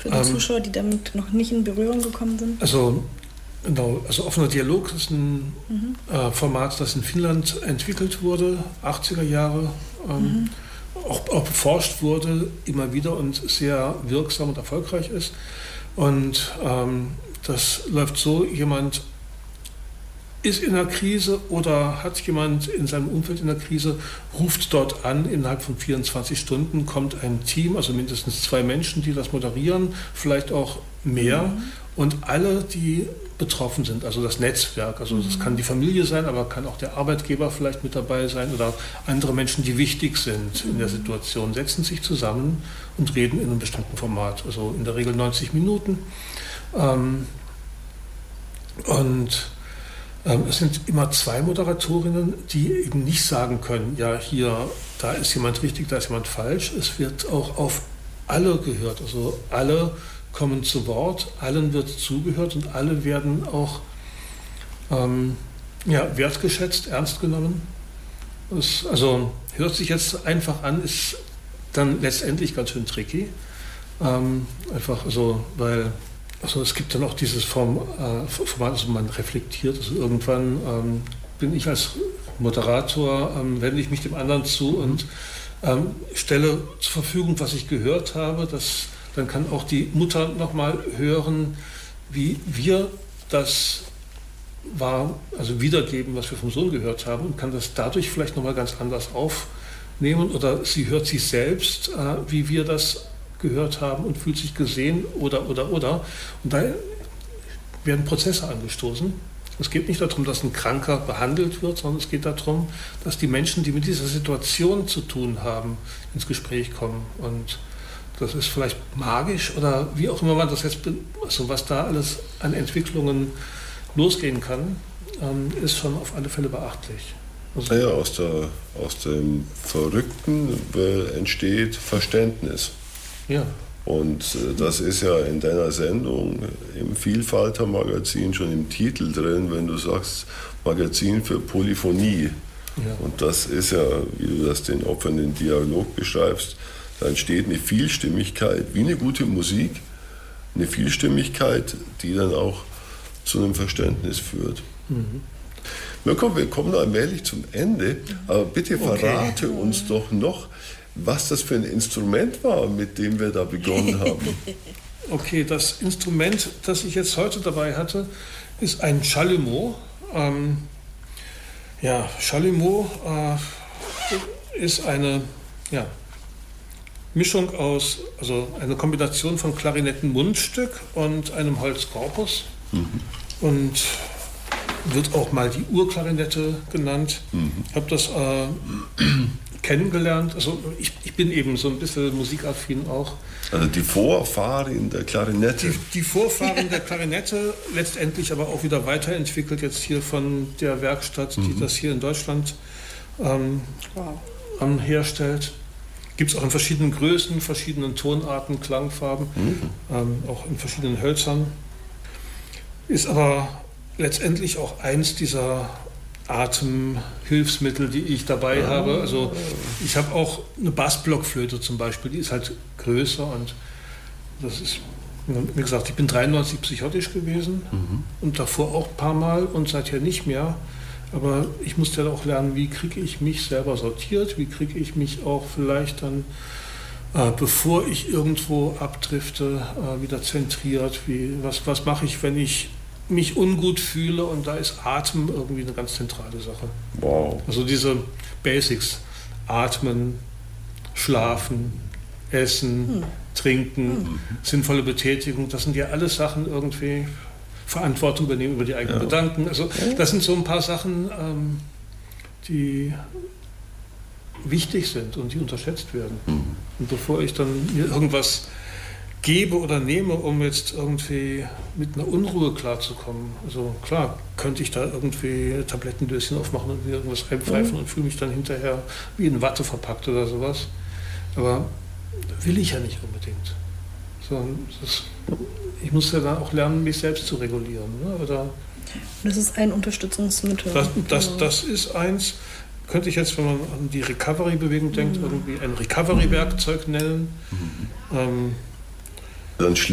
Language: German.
Für die Zuschauer, die damit noch nicht in Berührung gekommen sind? Also offener Dialog ist ein Format, das in Finnland entwickelt wurde, 80er Jahre, auch beforscht wurde, immer wieder und sehr wirksam und erfolgreich ist. Und das läuft so, jemand ist in einer Krise oder hat jemand in seinem Umfeld in der Krise, ruft dort an, innerhalb von 24 Stunden kommt ein Team, also mindestens 2 Menschen, die das moderieren, vielleicht auch mehr. Und alle, die betroffen sind, also das Netzwerk, also das kann die Familie sein, aber kann auch der Arbeitgeber vielleicht mit dabei sein oder andere Menschen, die wichtig sind in der Situation, setzen sich zusammen und reden in einem bestimmten Format, also in der Regel 90 Minuten. Es sind immer 2 Moderatorinnen, die eben nicht sagen können, ja, hier, da ist jemand richtig, da ist jemand falsch. Es wird auch auf alle gehört, also alle kommen zu Wort, allen wird zugehört und alle werden auch wertgeschätzt, ernst genommen. Das, also hört sich jetzt einfach an, ist dann letztendlich ganz schön tricky. Einfach so, weil es gibt dann auch dieses Format, also man reflektiert, also irgendwann bin ich als Moderator, wende ich mich dem anderen zu und stelle zur Verfügung, was ich gehört habe. Dann kann auch die Mutter nochmal hören, wie wir das wiedergeben, was wir vom Sohn gehört haben und kann das dadurch vielleicht nochmal ganz anders aufnehmen oder sie hört sich selbst, wie wir das gehört haben und fühlt sich gesehen oder. Und da werden Prozesse angestoßen. Es geht nicht darum, dass ein Kranker behandelt wird, sondern es geht darum, dass die Menschen, die mit dieser Situation zu tun haben, ins Gespräch kommen. Und das ist vielleicht magisch oder wie auch immer man das jetzt, also was da alles an Entwicklungen losgehen kann, ist schon auf alle Fälle beachtlich. Also aus dem Verrückten entsteht Verständnis. Ja. Und das ist ja in deiner Sendung im Vielfalter-Magazin schon im Titel drin, wenn du sagst, Magazin für Polyphonie. Ja. Und das ist ja, wie du das den Opfern den Dialog beschreibst, da entsteht eine Vielstimmigkeit, wie eine gute Musik, eine Vielstimmigkeit, die dann auch zu einem Verständnis führt. Wir kommen allmählich zum Ende, aber bitte verrate uns doch noch, was das für ein Instrument war, mit dem wir da begonnen haben. Okay, das Instrument, das ich jetzt heute dabei hatte, ist ein Chalumeau. Chalumeau ist eine Mischung aus, also eine Kombination von Klarinettenmundstück und einem Holzkorpus und wird auch mal die Urklarinette genannt. Ich habe das kennengelernt, also ich bin eben so ein bisschen musikaffin auch. Also die Vorfahren der Klarinette. Die Vorfahren der Klarinette, letztendlich aber auch wieder weiterentwickelt, jetzt hier von der Werkstatt, die das hier in Deutschland herstellt. Gibt es auch in verschiedenen Größen, verschiedenen Tonarten, Klangfarben, auch in verschiedenen Hölzern. Ist aber letztendlich auch eins dieser Atemhilfsmittel, die ich dabei habe. Also ich habe auch eine Bassblockflöte zum Beispiel, die ist halt größer und das ist, wie gesagt, ich bin 93 psychotisch gewesen und davor auch ein paar Mal und seither nicht mehr. Aber ich musste ja auch lernen, wie kriege ich mich selber sortiert, wie kriege ich mich auch vielleicht dann, bevor ich irgendwo abdrifte, wieder zentriert. Was mache ich, wenn ich mich ungut fühle und da ist Atmen irgendwie eine ganz zentrale Sache. Wow. Also diese Basics, Atmen, Schlafen, Essen, Trinken, sinnvolle Betätigung, das sind ja alles Sachen irgendwie, Verantwortung übernehmen über die eigenen Gedanken. Also das sind so ein paar Sachen, die wichtig sind und die unterschätzt werden. Und bevor ich dann mir irgendwas gebe oder nehme, um jetzt irgendwie mit einer Unruhe klarzukommen. Also klar, könnte ich da irgendwie Tablettendöschen aufmachen und mir irgendwas reinpfeifen und fühle mich dann hinterher wie in Watte verpackt oder sowas. Aber will ich ja nicht unbedingt. Ich muss ja dann auch lernen, mich selbst zu regulieren. Ne? Oder das ist ein Unterstützungsmittel. Das ist eins, könnte ich jetzt, wenn man an die Recovery-Bewegung denkt, irgendwie ein Recovery-Werkzeug nennen. Dann